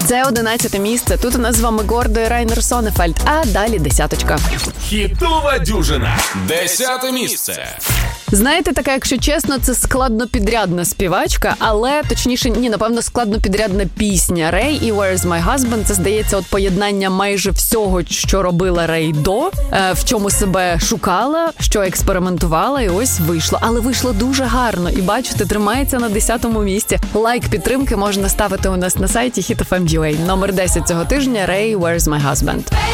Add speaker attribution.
Speaker 1: Це 11 місце. Тут у нас з вами Гордо і Райнер Сонефельд, а далі десяточка.
Speaker 2: Хітова дюжина. 10 місце.
Speaker 1: Знаєте, така, якщо чесно, це складнопідрядна співачка, але, точніше, напевно, складнопідрядна пісня. Рей і Where's My Husband, це, здається, от поєднання майже всього, що робила Рей до, в чому себе шукала, що експериментувала, і ось вийшло. Але вийшло дуже гарно, і бачите, тримається на 10-му місці. Лайк підтримки можна ставити у нас на сайті Hit FM.ua. Номер 10 цього тижня – Рей, Where's My Husband.